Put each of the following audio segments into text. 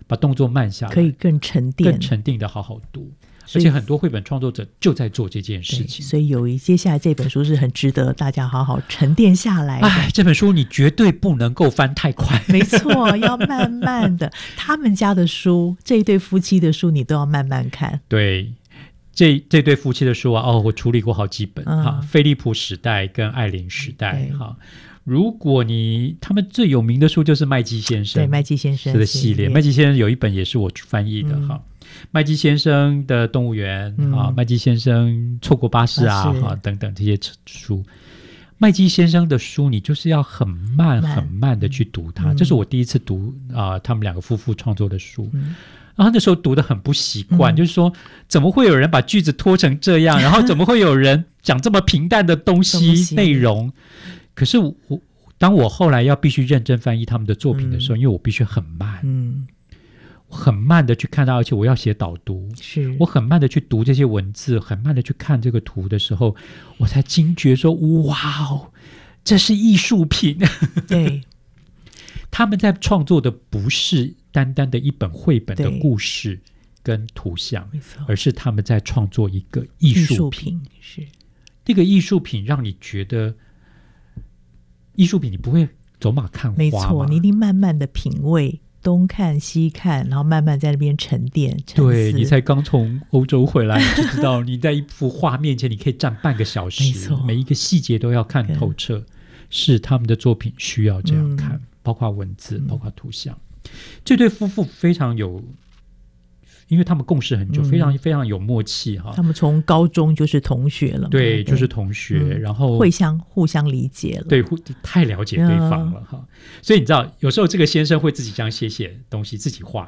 把动作慢下来， 可以更沉淀的好好读。而且很多绘本创作者就在做这件事情， 所以接下来这本书是很值得大家好好沉淀下来的。 这本书你绝对不能够翻太快， 没错，要慢慢的。他们家的书，这一对夫妻的书，你都要慢慢看。 对，这对夫妻的书啊，我处理过好几本菲利普时代跟艾琳时代如果他们最有名的书就是麦基先生， 对，麦基先生的系列，麦基先生有一本也是我翻译的麦基先生的动物园麦基先生错过巴士等等这些书。麦基先生的书你就是要很慢很慢的去读它，这是我第一次读他们两个夫妇创作的书然后那时候读得很不习惯就是说怎么会有人把句子拖成这样然后怎么会有人讲这么平淡的东西内容。可是当我后来要必须认真翻译他们的作品的时候因为我必须很慢很慢的去看到，而且我要写导读，我很慢的去读这些文字，很慢的去看这个图的时候，我才惊觉说哇哦，这是艺术品。 对， 他们在创作的不是单单的一本绘本的故事跟图像，而是他们在创作一个艺术品。 是这个艺术品让你觉得艺术品你不会走马看花， 没错，你一定慢慢的品味，东看西看，然后慢慢在那边沉淀对，你才刚从欧洲回来你就知道你在一幅画面前你可以站半个小时，每一个细节都要看透彻，是他们的作品需要这样看包括文字包括图像这对夫妇非常有，因为他们共事很久非常非常有默契他们从高中就是同学了， 对，就是同学然后互相理解了， 对，太了解对方了所以你知道有时候这个先生会自己这样写东西自己画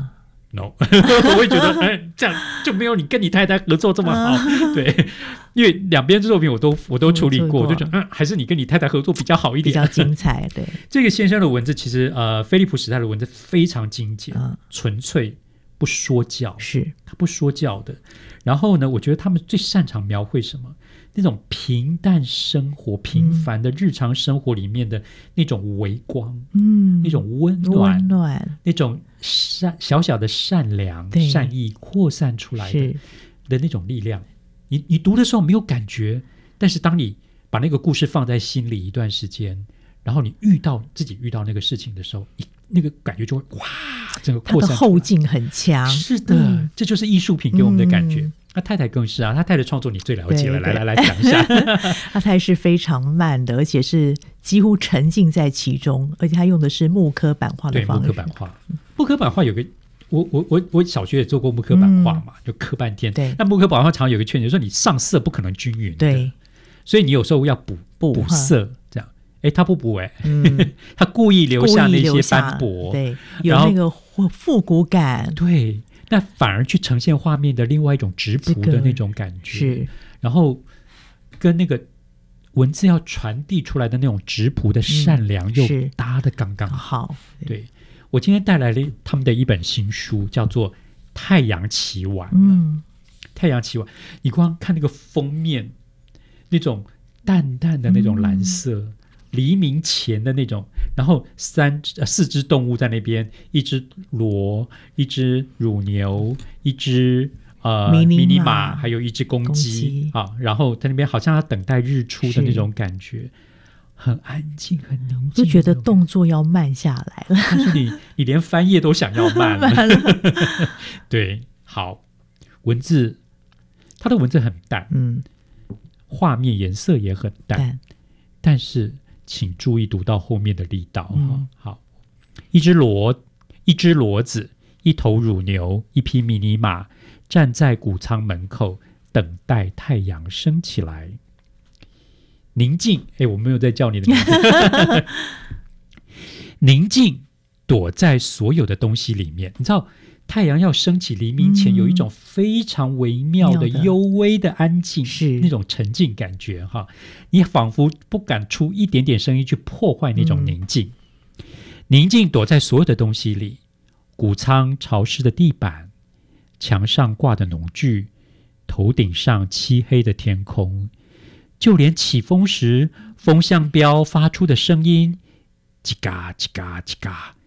no 我会觉得这样就没有你跟你太太合作这么好对，因为两边作品我都处理过，我就觉得还是你跟你太太合作比较好一点， 比较精彩对， 这个先生的文字其实菲利普时代的文字非常精简纯粹不说教， 是他不说教的。然后呢我觉得他们最擅长描绘什么，那种平淡生活平凡的日常生活里面的那种微光那种温暖那种小小的善良善意扩散出来的那种力量，你读的时候没有感觉，但是当你把那个故事放在心里一段时间，然后你自己遇到那个事情的时候，那个感觉就会哇，整个扩散出来， 它的后劲很强。 是的这就是艺术品给我们的感觉他太太更是他太太创作你最了解了，来讲一下他太太是非常慢的，而且是几乎沉浸在其中，而且他用的是木刻版画的方式。 对，木刻版画有个我小学也做过木刻版画嘛就刻半天，但木刻版画常常有个缺点就是说你上色不可能均匀的， 对， 所以你有时候要补色这样他不补他故意留下那些斑驳， 对，有那个复古感， 对，那反而去呈现画面的另外一种质朴的那种感觉，是，然后跟那个文字要传递出来的那种质朴的善良又搭得刚刚好。对，我今天带来了他们的一本新书叫做《太阳起晚了》太阳起晚，你光看那个封面那种淡淡的那种蓝色黎明前的那种，然后四只动物在那边，一只骡，一只乳牛，一只迷你马，还有一只公鸡然后在那边好像要等待日出的那种感觉，很安静很宁静， 就觉得动作要慢下来了， 但是你连翻页都想要慢了对，好，文字它的文字很淡画面颜色也很淡，但是请注意读到后面的力道好，一只骡子，一头乳牛，一匹迷你马，站在谷仓门口等待太阳升起来。宁静，我没有在叫你的名字宁静躲在所有的东西里面，你知道太阳要升起黎明前有一种非常微妙的幽微的安静，是那种沉静感觉你仿佛不敢出一点点声音去破坏那种宁静宁静躲在所有的东西里，谷仓潮湿的地板，墙上挂的农具，头顶上漆黑的天空，就连起风时风向标发出的声音叽嘎叽嘎叽嘎，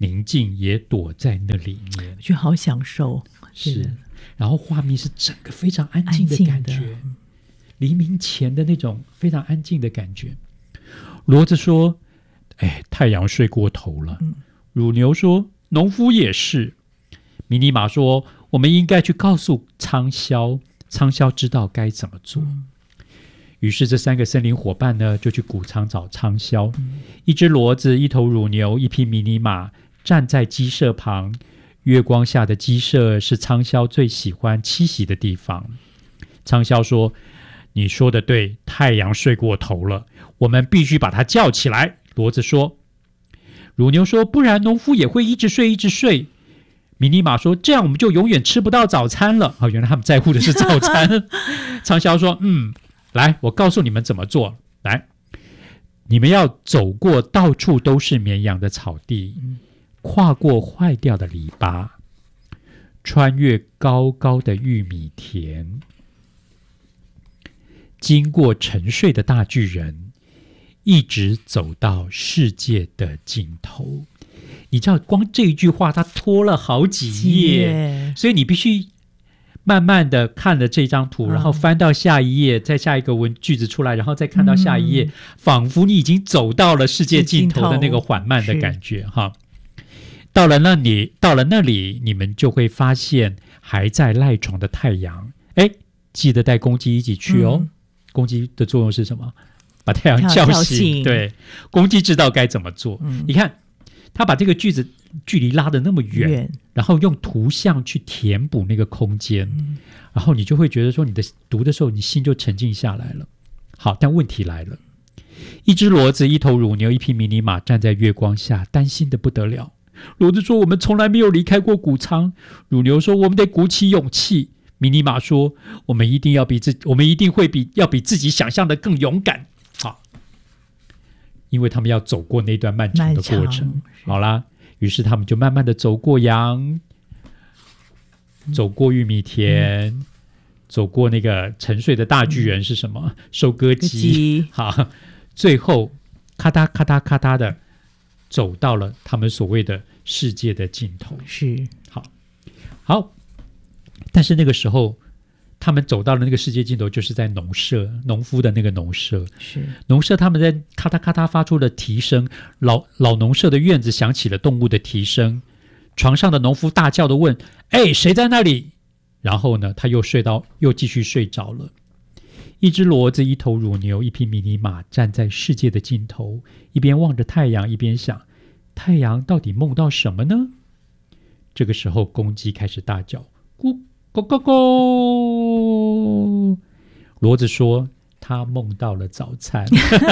宁静也躲在那里面， 就好享受。 是，然后画面是整个非常安静的感觉，黎明前的那种非常安静的感觉。骡子说：“哎，太阳睡过头了。”乳牛说：“农夫也是。”迷你马说：“我们应该去告诉苍霄，苍霄知道该怎么做。”于是这3个森林伙伴呢，就去谷仓找苍霄。一只骡子，一头乳牛，一匹迷你马站在鸡舍旁。月光下的鸡舍是苍霄最喜欢栖息的地方。苍霄说：“你说的对，太阳睡过头了，我们必须把它叫起来。”骡子说。乳牛说：“不然农夫也会一直睡一直睡。”迷你马说：“这样我们就永远吃不到早餐了。”原来他们在乎的是早餐。苍霄说：“来，我告诉你们怎么做。来，你们要走过到处都是绵羊的草地，跨过坏掉的篱笆，穿越高高的玉米田，经过沉睡的大巨人，一直走到世界的尽头。”你知道光这一句话它拖了好几页，所以你必须慢慢的看了这张图，然后翻到下一页，再下一个句子出来，然后再看到下一页，仿佛你已经走到了世界尽头的那个缓慢的感觉哈。到了那里你们就会发现还在赖床的太阳。记得带公鸡一起去哦。公鸡的作用是什么？把太阳叫醒。对，公鸡知道该怎么做。你看他把这个句子距离拉得那么远，然后用图像去填补那个空间，然后你就会觉得说，你的读的时候你心就沉静下来了。好，但问题来了，一只骡子，一头乳牛，一匹迷你马站在月光下，担心的不得了。骡子说：“我们从来没有离开过谷仓。”乳牛说：“我们得鼓起勇气。”迷你马说：“我们一定会要比自己想象的更勇敢。”好，因为他们要走过那段漫长的过程。好啦，于是他们就慢慢的走过羊，走过玉米田，走过那个沉睡的大巨人是什么？收割机。好，最后咔嗒咔嗒咔嗒的走到了他们所谓的世界的尽头。 是， 好，但是那个时候他们走到了那个世界尽头，就是在农舍，农夫的那个农舍。是农舍，他们在咔嗒咔嗒发出了啼声，老农舍的院子响起了动物的啼声。床上的农夫大叫的问：“谁在那里？”然后呢，他又继续睡着了。一只骡子，一头乳牛，一匹迷你马站在世界的尽头，一边望着太阳，一边想：太阳到底梦到什么呢？这个时候，公鸡开始大叫：“咕咕咕咕！”骡子说：“他梦到了早餐。”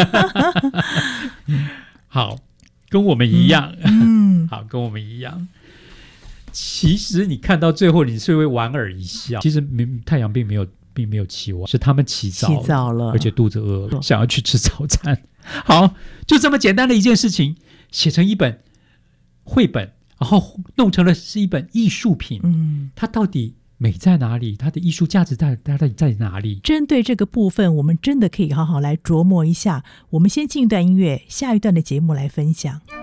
好，跟我们一样。好，跟我们一样。其实你看到最后，你是会莞尔一笑。其实太阳并没有起晚，是他们起早了，而且肚子饿了，想要去吃早餐。好，就这么简单的一件事情，写成一本绘本，然后弄成了是一本艺术品。它到底美在哪里？它的艺术价值到底在哪里？ 针对这个部分，我们真的可以好好来琢磨一下。我们先进一段音乐，下一段的节目来分享。